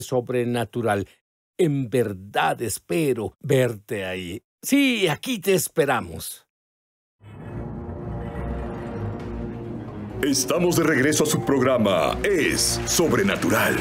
sobrenatural. En verdad espero verte ahí. Sí, aquí te esperamos. Estamos de regreso a su programa Es Sobrenatural.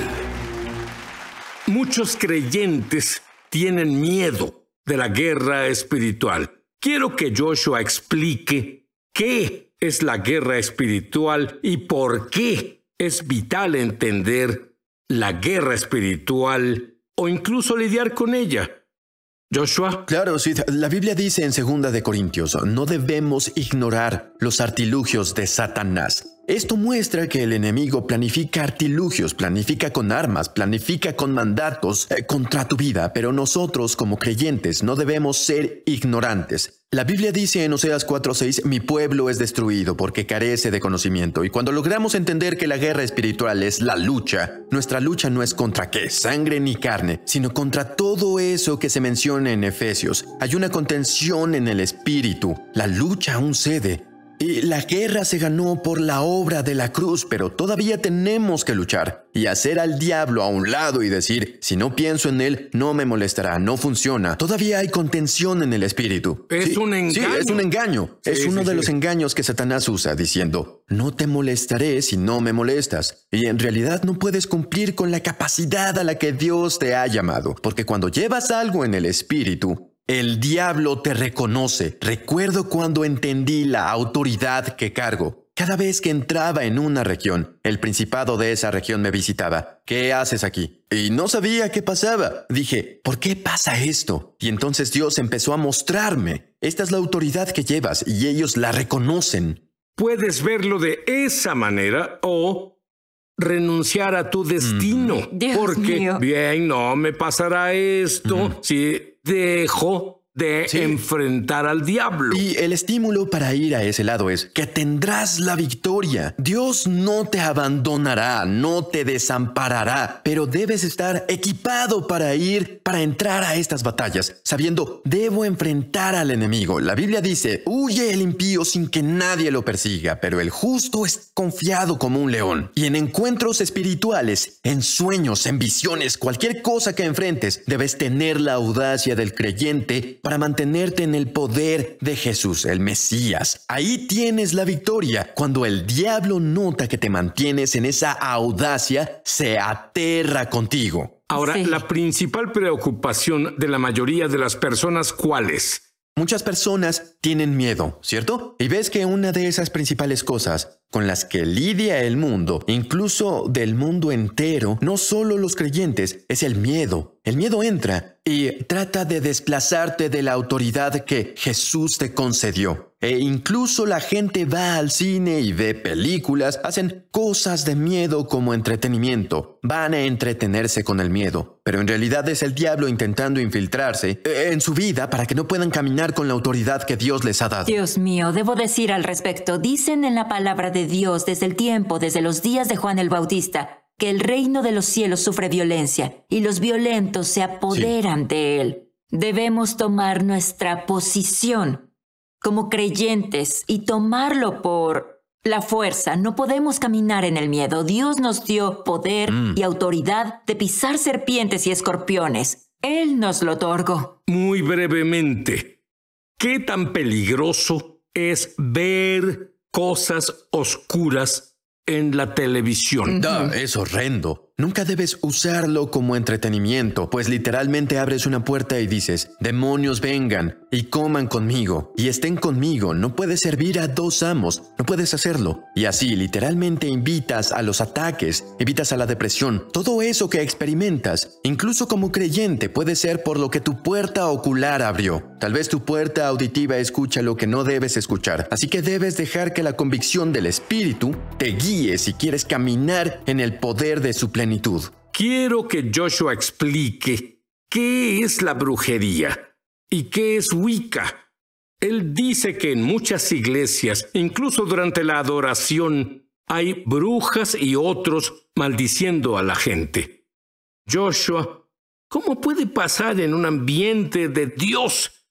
Muchos creyentes tienen miedo de la guerra espiritual. Quiero que Joshua explique qué es la guerra espiritual y por qué es vital entender la guerra espiritual o incluso lidiar con ella. Joshua. Claro, sí. La Biblia dice en 2 de Corintios, no debemos ignorar los artilugios de Satanás. Esto muestra que el enemigo planifica artilugios, planifica con armas, planifica con mandatos contra tu vida, pero nosotros como creyentes no debemos ser ignorantes. La Biblia dice en Oseas 4:6, mi pueblo es destruido porque carece de conocimiento. Y cuando logramos entender que la guerra espiritual es la lucha, nuestra lucha no es contra qué, sangre ni carne, sino contra todo eso que se menciona en Efesios. Hay una contención en el espíritu. La lucha aún cede. Y la guerra se ganó por la obra de la cruz, pero todavía tenemos que luchar y hacer al diablo a un lado y decir, si no pienso en él, no me molestará, no funciona. Todavía hay contención en el espíritu. Es un engaño. Sí, es un engaño. Es uno de los engaños que Satanás usa, diciendo, no te molestaré si no me molestas. Y en realidad no puedes cumplir con la capacidad a la que Dios te ha llamado, porque cuando llevas algo en el espíritu, el diablo te reconoce. Recuerdo cuando entendí la autoridad que cargo. Cada vez que entraba en una región, el principado de esa región me visitaba. ¿Qué haces aquí? Y no sabía qué pasaba. Dije, ¿por qué pasa esto? Y entonces Dios empezó a mostrarme. Esta es la autoridad que llevas y ellos la reconocen. Puedes verlo de esa manera o renunciar a tu destino. Dios porque, mío. bien, no me pasará esto si dejo de enfrentar al diablo. Y el estímulo para ir a ese lado es que tendrás la victoria. Dios no te abandonará, no te desamparará, pero debes estar equipado para entrar a estas batallas, sabiendo, debo enfrentar al enemigo. La Biblia dice, huye el impío sin que nadie lo persiga, pero el justo es confiado como un león. Y en encuentros espirituales, en sueños, en visiones, cualquier cosa que enfrentes, debes tener la audacia del creyente para mantenerte en el poder de Jesús, el Mesías. Ahí tienes la victoria. Cuando el diablo nota que te mantienes en esa audacia, se aterra contigo. Ahora, Sí. la principal preocupación de la mayoría de las personas, ¿cuál es? Muchas personas tienen miedo, ¿cierto? Y ves que una de esas principales cosas con las que lidia el mundo, incluso del mundo entero, no solo los creyentes, es el miedo. El miedo entra y trata de desplazarte de la autoridad que Jesús te concedió. E incluso la gente va al cine y ve películas, hacen cosas de miedo como entretenimiento. Van a entretenerse con el miedo, pero en realidad es el diablo intentando infiltrarse en su vida para que no puedan caminar con la autoridad que Dios les ha dado. Dios mío, debo decir al respecto, dicen en la palabra de Dios desde los días de Juan el Bautista, que el reino de los cielos sufre violencia y los violentos se apoderan de él. Debemos tomar nuestra posición como creyentes y tomarlo por la fuerza. No podemos caminar en el miedo. Dios nos dio poder y autoridad de pisar serpientes y escorpiones. Él nos lo otorgó. Muy brevemente, ¿qué tan peligroso es ver cosas oscuras en la televisión? Es horrendo. Nunca debes usarlo como entretenimiento, pues literalmente abres una puerta y dices, demonios vengan y coman conmigo y estén conmigo. No puedes servir a dos amos, no puedes hacerlo. Y así literalmente invitas a los ataques, invitas a la depresión. Todo eso que experimentas, incluso como creyente, puede ser por lo que tu puerta ocular abrió. Tal vez tu puerta auditiva escucha lo que no debes escuchar. Así que debes dejar que la convicción del Espíritu te guíe si quieres caminar en el poder de su plenitud. Quiero que Joshua explique qué es la brujería y qué es Wicca. Él dice que en muchas iglesias, incluso durante la adoración, hay brujas y otros maldiciendo a la gente. Joshua, ¿cómo puede pasar en un ambiente de Dios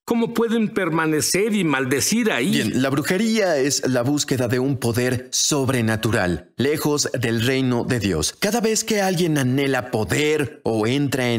¿Cómo pueden permanecer y maldecir ahí? Bien, la brujería es la búsqueda de un poder sobrenatural, lejos del reino de Dios. Cada vez que alguien anhela poder o entra en